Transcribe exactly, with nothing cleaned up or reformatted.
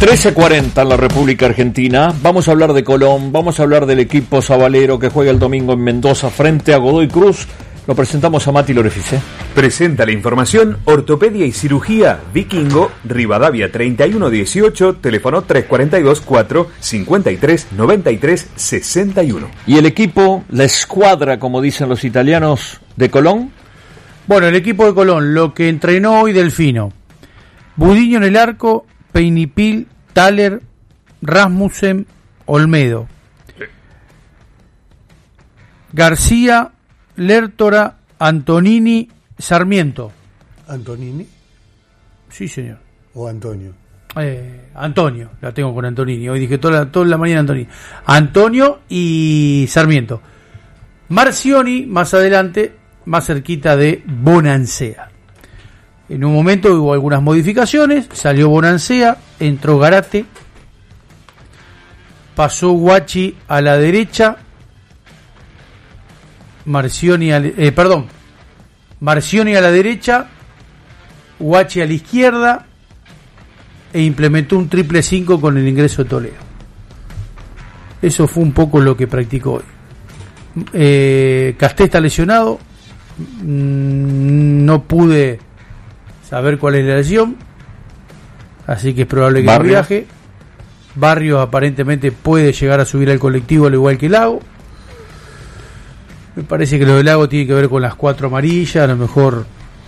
trece cuarenta en la República Argentina. Vamos a hablar de Colón, vamos a hablar del equipo sabalero que juega el domingo en Mendoza frente a Godoy Cruz. Lo presentamos a Mati Lorefice. Presenta la información Ortopedia y Cirugía Vikingo, Rivadavia treinta y uno dieciocho, teléfono tres cuatro dos, cuatro cinco tres, nueve tres seis uno. ¿Y el equipo, la escuadra, como dicen los italianos, de Colón? Bueno, el equipo de Colón, lo que entrenó hoy Delfino. Budiño en el arco, Peinipil, Thaler, Rasmussen, Olmedo. García, Lertora, Antonini, Sarmiento. ¿Antonini? Sí, señor. ¿O Antonio? Eh, Antonio, la tengo con Antonini. Hoy dije toda la, toda la mañana Antonini. Antonio y Sarmiento. Marcioni, más adelante, más cerquita de Bonancea. En un momento hubo algunas modificaciones, salió Bonancea, entró Garate, pasó Guachi a la derecha, Marcioni a, eh, perdón, Marcioni a la derecha, Guachi a la izquierda e implementó un triple cinco con el ingreso de Toledo. Eso fue un poco lo que practicó hoy. Eh, Casté está lesionado, no pude saber cuál es la lesión, así que es probable que no viaje. Barrios aparentemente puede llegar a subir al colectivo al igual que Lago. Me parece que lo de Lago tiene que ver con las cuatro amarillas, a lo mejor